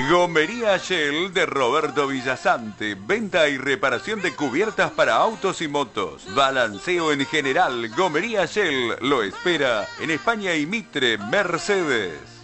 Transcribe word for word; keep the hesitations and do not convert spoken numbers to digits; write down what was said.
Gomería Shell de Roberto Villasante. Venta y reparación de cubiertas para autos y motos. Balanceo en general. Gomería Shell lo espera en España y Mitre, Mercedes.